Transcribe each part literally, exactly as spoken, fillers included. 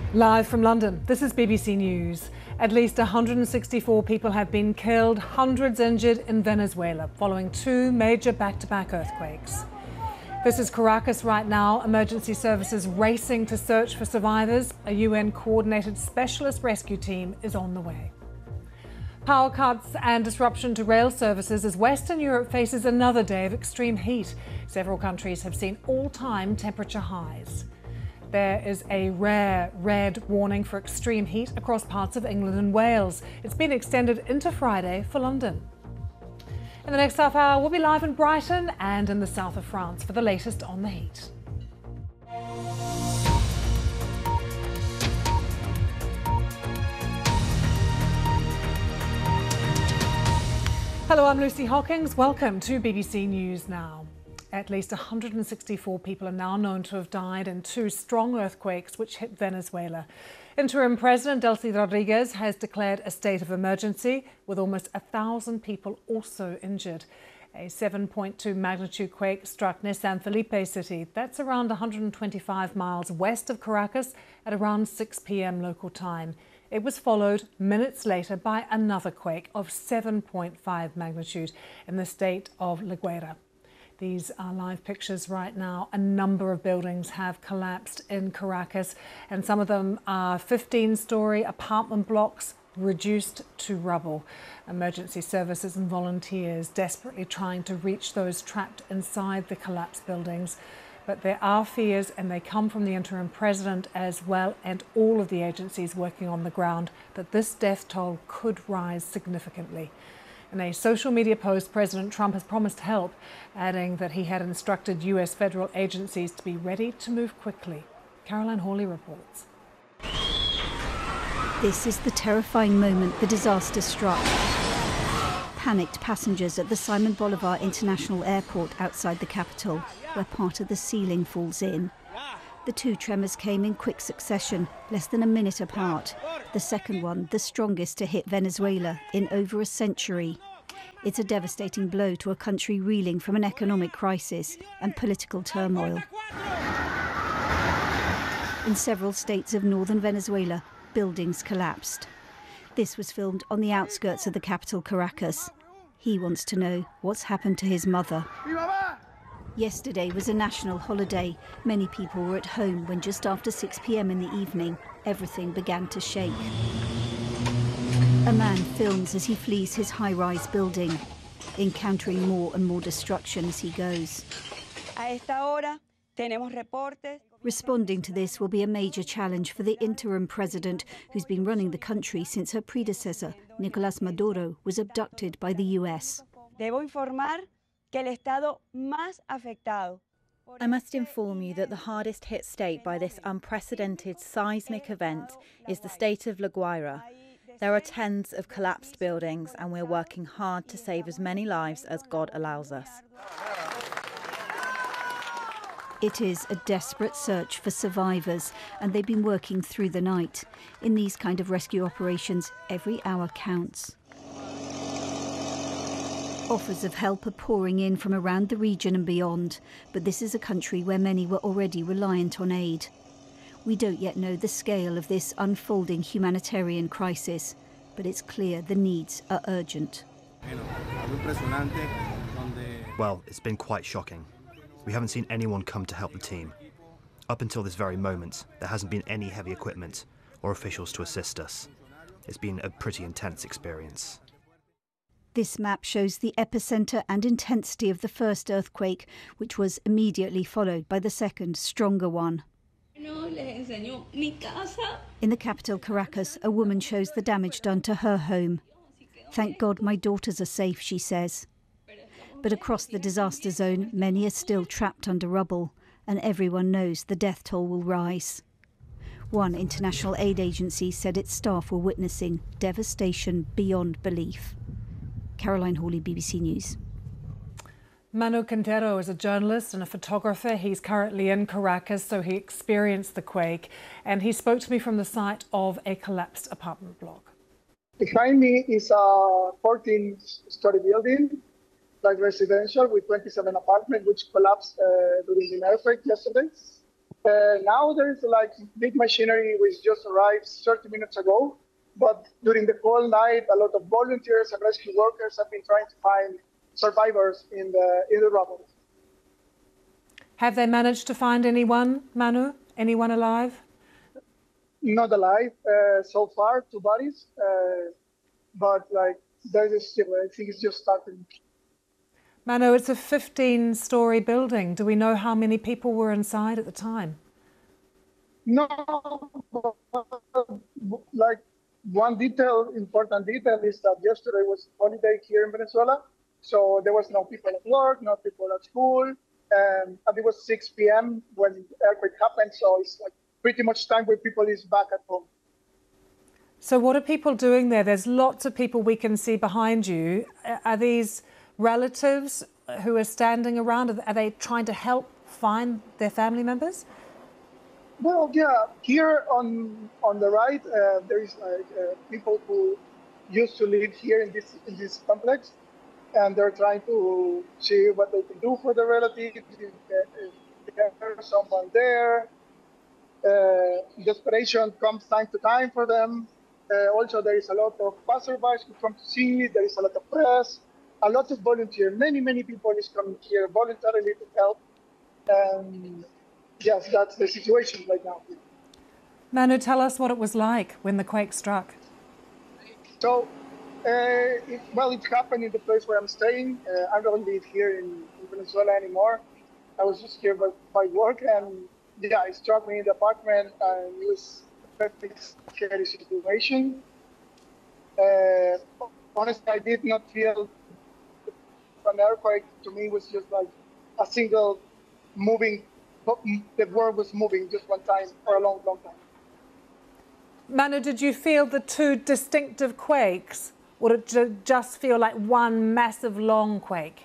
Live from London, this is B B C News. At least one hundred sixty-four people have been killed, hundreds injured in Venezuela following two major back-to-back earthquakes. This is Caracas right now. Emergency services racing to search for survivors. A U N-coordinated specialist rescue team is on the way. Power cuts and disruption to rail services as Western Europe faces another day of extreme heat. Several countries have seen all-time temperature highs. There is a rare red warning for extreme heat across parts of England and Wales. It's been extended into Friday for London. In the next half hour, we'll be live in Brighton and in the south of France for the latest on the heat. Hello, I'm Lucy Hockings. Welcome to B B C News Now. At least one hundred sixty-four people are now known to have died in two strong earthquakes which hit Venezuela. Interim President Delcy Rodriguez has declared a state of emergency, with almost a thousand people also injured. A seven point two magnitude quake struck near San Felipe City. That's around one hundred twenty-five miles west of Caracas at around six p m local time. It was followed minutes later by another quake of seven point five magnitude in the state of La Guaira. These are live pictures right now. A number of buildings have collapsed in Caracas, and some of them are fifteen-story apartment blocks reduced to rubble. Emergency services and volunteers desperately trying to reach those trapped inside the collapsed buildings. But there are fears, and they come from the interim president as well, and all of the agencies working on the ground, that this death toll could rise significantly. In a social media post, President Trump has promised help, adding that he had instructed U S federal agencies to be ready to move quickly. Caroline Hawley reports. This is the terrifying moment the disaster struck. Panicked passengers at the Simon Bolivar International Airport outside the capital, where part of the ceiling falls in. The two tremors came in quick succession, less than a minute apart. The second one, the strongest to hit Venezuela in over a century. It's a devastating blow to a country reeling from an economic crisis and political turmoil. In several states of northern Venezuela, buildings collapsed. This was filmed on the outskirts of the capital, Caracas. He wants to know what's happened to his mother. Yesterday was a national holiday. Many people were at home when just after six p m in the evening, everything began to shake. A man films as he flees his high-rise building, encountering more and more destruction as he goes. Responding to this will be a major challenge for the interim president, who's been running the country since her predecessor, Nicolás Maduro, was abducted by the U S. I must inform you that the hardest hit state by this unprecedented seismic event is the state of La Guaira. There are tens of collapsed buildings, and we're working hard to save as many lives as God allows us. It is a desperate search for survivors, and they've been working through the night. In these kind of rescue operations, every hour counts. Offers of help are pouring in from around the region and beyond, but this is a country where many were already reliant on aid. We don't yet know the scale of this unfolding humanitarian crisis, but it's clear the needs are urgent. Well, it's been quite shocking. We haven't seen anyone come to help the team. Up until this very moment, there hasn't been any heavy equipment or officials to assist us. It's been a pretty intense experience. This map shows the epicenter and intensity of the first earthquake, which was immediately followed by the second, stronger one. In the capital, Caracas, a woman shows the damage done to her home. "Thank God my daughters are safe," she says. But across the disaster zone, many are still trapped under rubble, and everyone knows the death toll will rise. One international aid agency said its staff were witnessing devastation beyond belief. Caroline Hawley, B B C News. Manu Quintero is a journalist and a photographer. He's currently in Caracas, so he experienced the quake, and he spoke to me from the site of a collapsed apartment block. Behind me is a fourteen-story building, like residential, with twenty-seven apartments, which collapsed uh, during the earthquake yesterday. Uh, now there is like big machinery which just arrived thirty minutes ago. But during the whole night, a lot of volunteers and rescue workers have been trying to find survivors in the in the rubble. Have they managed to find anyone, Manu? Anyone alive? Not alive uh, so far, two bodies, uh, but like there is still. I think it's just starting. Manu, it's a fifteen-story building. Do we know how many people were inside at the time? No, like one detail, important detail is that yesterday was holiday here in Venezuela, so there was no people at work, no people at school, and, and it was six p m when the earthquake happened, so it's like pretty much time where people is back at home. So what are people doing there? There's lots of people we can see behind you. Are these relatives who are standing around? Are they trying to help find their family members? Well, yeah, here on on the right, uh, there is like uh, people who used to live here in this in this complex, and they're trying to see what they can do for their relatives, if, if there's someone there. Uh, desperation comes time to time for them. Uh, also, there is a lot of passerbys who come to see. There is a lot of press, a lot of volunteers. Many, many people is coming here voluntarily to help. Um, yes, that's the situation right now. Manu, tell us what it was like when the quake struck. So, uh, it, well, it happened in the place where I'm staying. Uh, I don't live here in, in Venezuela anymore. I was just here by, by work, and yeah, it struck me in the apartment, and it was a very scary situation. Uh, honestly, I did not feel an earthquake. To me, it was just like a single moving, the world was moving just one time for a long, long time. Manu, did you feel the two distinctive quakes, or did it just feel like one massive long quake?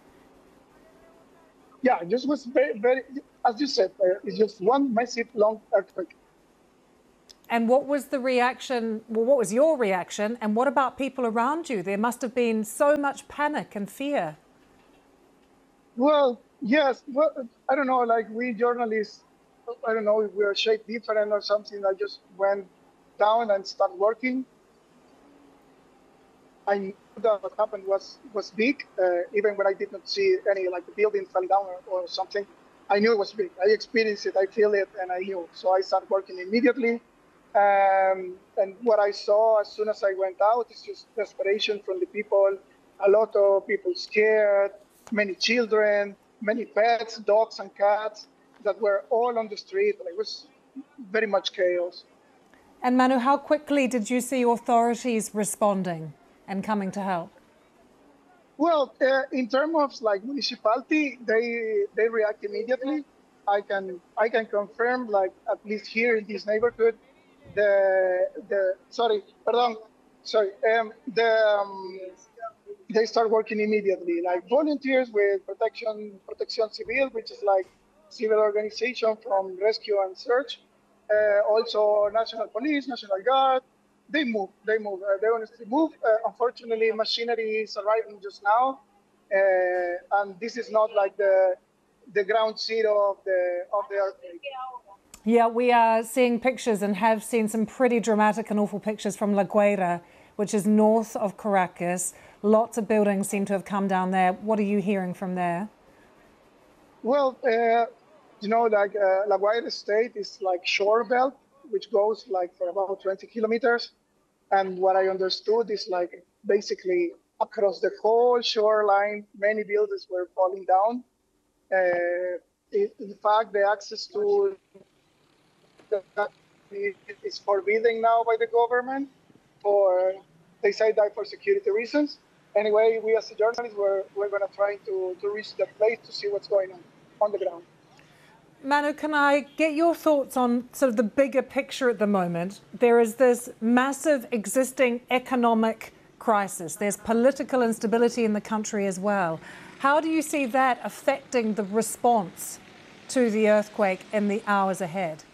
Yeah, it just was very, very, as you said, uh, it's just one massive long earthquake. And what was the reaction, well, what was your reaction, and what about people around you? There must have been so much panic and fear. Well, yes, well, I don't know, like we journalists, I don't know if we are shaped different or something. I just went down and started working. I knew that what happened was was big, uh, even when I did not see any like the building fell down or, or something. I knew it was big. I experienced it, I feel it, and I knew. So I started working immediately. Um, and what I saw as soon as I went out is just desperation from the people. A lot of people scared, many children, many pets, dogs and cats that were all on the street. It was very much chaos. And Manu, how quickly did you see authorities responding and coming to help? Well, uh, in terms of like municipality, they they react immediately. I can I can confirm, like at least here in this neighborhood, the the sorry, pardon, sorry, um, the um, they start working immediately. Like volunteers with protection protection civil, which is like civil organization from rescue and search. Uh, also, National Police, National Guard. They move. They move. Uh, they honestly move. Uh, unfortunately, machinery is arriving just now, uh, and this is not like the the ground zero of the of the earthquake. Yeah, we are seeing pictures and have seen some pretty dramatic and awful pictures from La Guaira, which is north of Caracas. Lots of buildings seem to have come down there. What are you hearing from there? Well, uh, you know, like uh, La Guaira State is like shore belt, which goes like for about twenty kilometers. And what I understood is like basically across the whole shoreline, many buildings were falling down. Uh, it, in fact, the access to the is forbidden now by the government, for they say that for security reasons. Anyway, we as a journalist, we're, we're going to try to, to reach the place to see what's going on on the ground. Manu, can I get your thoughts on sort of the bigger picture at the moment? There is this massive existing economic crisis. There's political instability in the country as well. How do you see that affecting the response to the earthquake in the hours ahead?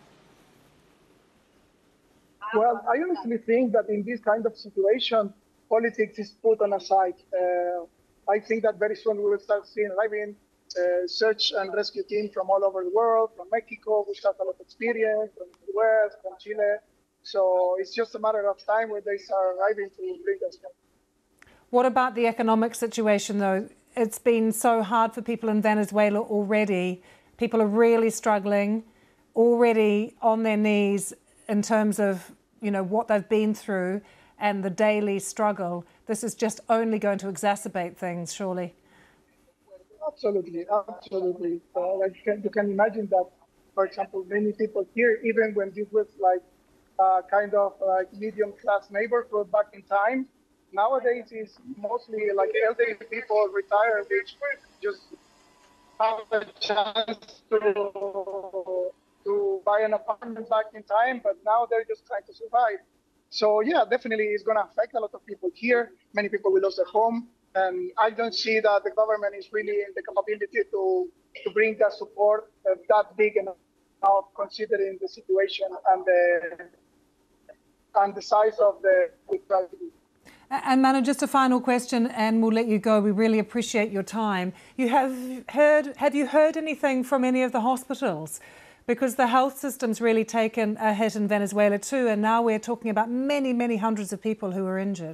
Well, I honestly think that in this kind of situation, politics is put on a side. Uh, I think that very soon we will start seeing arriving uh, search and rescue team from all over the world, from Mexico, which has a lot of experience, from the U S, from Chile. So it's just a matter of time when they start arriving to bring us home. What about the economic situation, though? It's been so hard for people in Venezuela already. People are really struggling, already on their knees in terms of, you know, what they've been through and the daily struggle. This is just only going to exacerbate things, surely. Absolutely, absolutely. Uh, like you can, you can imagine that, for example, many people here, even when this was like uh, kind of like medium-class neighborhood back in time, nowadays it's mostly like elderly people, retired, which just have a chance to to buy an apartment back in time, but now they're just trying to survive. So yeah, definitely it's going to affect a lot of people here. Many people will lose their home. And I don't see that the government is really in the capability to, to bring that support uh, that big enough, considering the situation and the, and the size of the tragedy. And Manu, just a final question, and we'll let you go. We really appreciate your time. You have heard, have you heard anything from any of the hospitals? Because the health system's really taken a hit in Venezuela too, and now we're talking about many, many hundreds of people who are injured.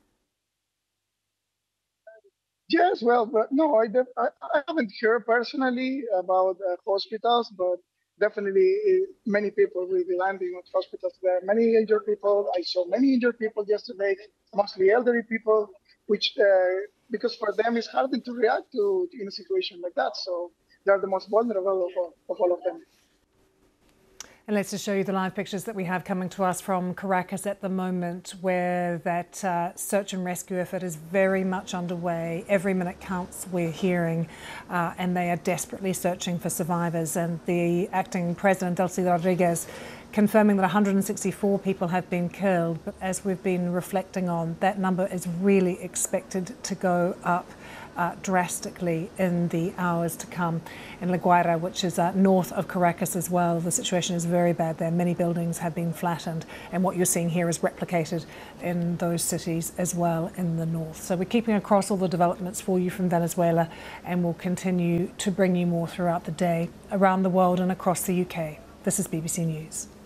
Yes, well, but no, I, def- I, I haven't heard personally about uh, hospitals, but definitely uh, many people will be landing at hospitals. There are many injured people. I saw many injured people yesterday, mostly elderly people, which, uh, because for them it's harder to react to in a situation like that. So they're the most vulnerable of all, of all of them. And let's just show you the live pictures that we have coming to us from Caracas at the moment, where that uh, search and rescue effort is very much underway. Every minute counts, we're hearing, uh, and they are desperately searching for survivors. And the acting president, Delcy Rodriguez, confirming that one hundred sixty-four people have been killed. But as we've been reflecting on, that number is really expected to go up Uh, drastically in the hours to come. In La Guaira, which is uh, north of Caracas as well, the situation is very bad there. Many buildings have been flattened, and what you're seeing here is replicated in those cities as well in the north. So we're keeping across all the developments for you from Venezuela, and we'll continue to bring you more throughout the day, around the world and across the U K. This is B B C News.